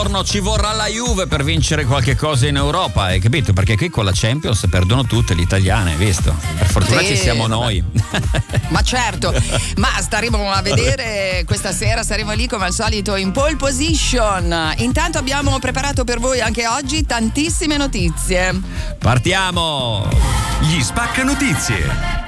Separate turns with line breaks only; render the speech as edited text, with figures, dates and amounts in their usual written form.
giorno ci vorrà la Juve per vincere qualche cosa in Europa, hai capito? Perché qui con la Champions perdono tutte le italiane, hai visto? Per fortuna ci siamo noi.
Ma certo, ma staremo a vedere questa sera, saremo lì come al solito in pole position. Intanto abbiamo preparato per voi anche oggi tantissime notizie.
Partiamo!
Gli spacca notizie.